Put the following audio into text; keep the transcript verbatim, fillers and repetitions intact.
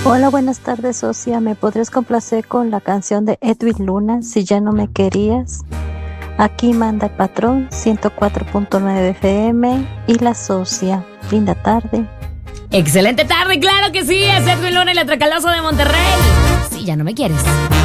Hola, buenas tardes, socia. ¿Me podrías complacer con la canción de Edwin Luna, Si ya no me querías? Aquí manda el patrón, ciento cuatro punto nueve F M y la socia. Linda tarde. Excelente tarde, claro que sí. Es Edwin Luna y la Tracaloso de Monterrey. Si ya no me quieres.